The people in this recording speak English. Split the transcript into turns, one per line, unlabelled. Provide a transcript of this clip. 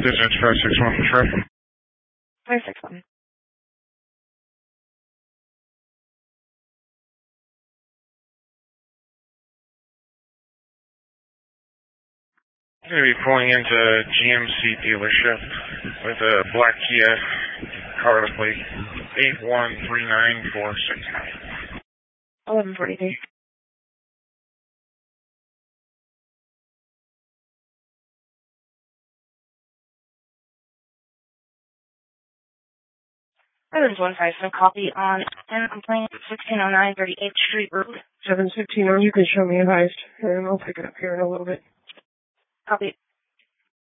Dispatch 561 for Troy.
561.
I'm going to be pulling into GMC dealership with a black Kia car plate 8139469.
1143. There's 157 copy on and complaint 1609 38th Street Road.
716, or you can show me a heist, and I'll pick it up here in a little bit.
Copy.